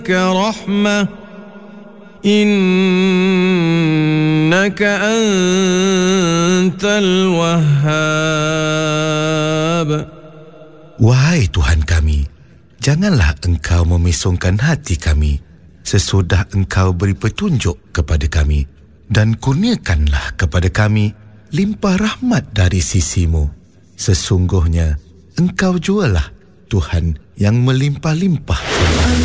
رحمة إنك أنت الوهاب. Wahai Tuhan kami, janganlah Engkau memesongkan hati kami sesudah Engkau beri petunjuk kepada kami, dan kurniakanlah kepada kami limpah rahmat dari sisi-Mu. Sesungguhnya Engkau jualah Tuhan yang melimpah-limpah.